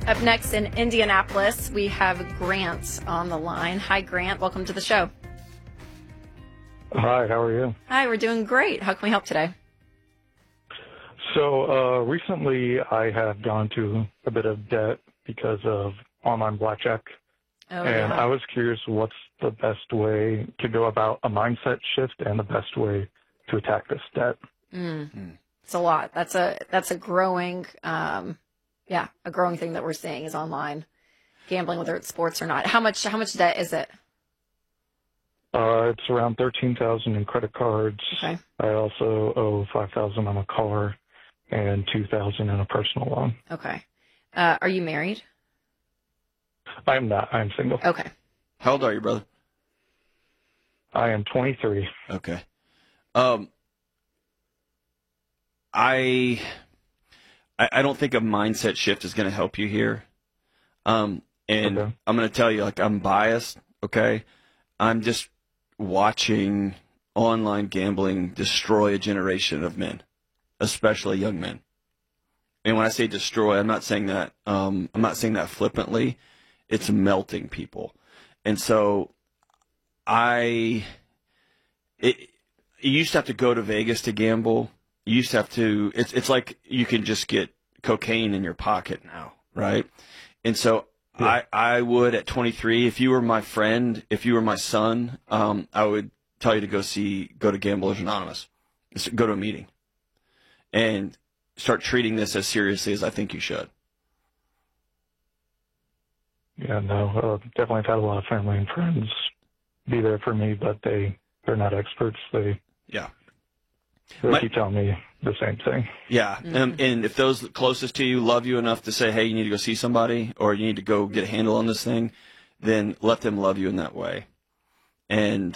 Up next in Indianapolis, we have Grant on the line. Hi, Grant. Welcome to the show. Hi, how are you? Hi, we're doing great. How can we help today? So recently I have gone to a bit of debt because of online blackjack. And I was curious what's the best way to go about a mindset shift and the best way to attack this debt. It's a lot. That's a growing, a growing thing that we're seeing is online gambling, whether it's sports or not. How much debt is it? It's around $13,000 in credit cards. Okay. I also owe $5,000 on a car and $2,000 in a personal loan. Okay. Are you married? I'm not. I'm single. Okay. How old are you, brother? I am 23. Okay. I don't think a mindset shift is going to help you here. And Okay. I'm going to tell you, I'm biased, okay? I'm just watching online gambling destroy a generation of men, especially young men. And when I say destroy, I'm not saying that flippantly. It's melting people. And so you used to have to go to Vegas to gamble. You used to have to, it's like you can just get cocaine in your pocket now, right? And so I would, at 23, if you were my friend, if you were my son, I would tell you to go to Gamblers Anonymous. Just go to a meeting and start treating this as seriously as I think you should. Yeah, no, definitely have had a lot of family and friends be there for me, but they're not experts. They keep telling me the same thing. Yeah, and if those closest to you love you enough to say, hey, you need to go see somebody or you need to go get a handle on this thing, then let them love you in that way. And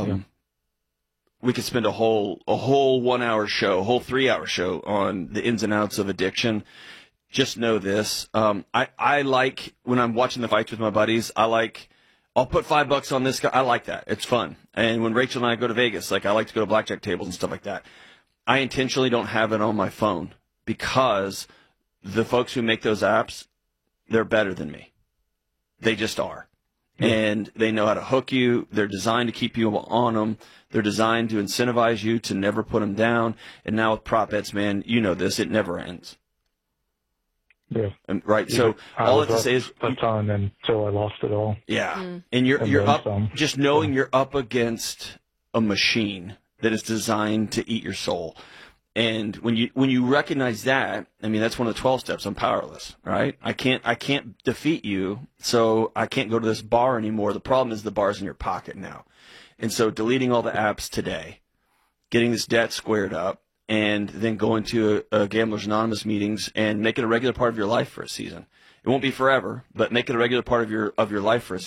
we could spend a whole 1 hour show, a whole 3 hour show on the ins and outs of addiction. Just know this. I like, when I'm watching the fights with my buddies, I'll put $5 on this guy. I like that. It's fun. And when Rachel and I go to Vegas, I like to go to blackjack tables and stuff like that. I intentionally don't have it on my phone because the folks who make those apps, they're better than me. They just are. And they know how to hook you. They're designed to keep you on them. They're designed to incentivize you to never put them down. And now with prop bets, man, you know this. It never ends. Yeah. Right. So all I have to say is a ton until I lost it all. Yeah. And you're up just knowing you're up against a machine that is designed to eat your soul. And when you recognize that, I mean, that's one of the 12 steps. I'm powerless, right? I can't defeat you, so I can't go to this bar anymore. The problem is the bar's in your pocket now. And so deleting all the apps today, getting this debt squared up, and then going to a Gamblers Anonymous meetings and make it a regular part of your life for a season. It won't be forever, but make it a regular part of your life for a season.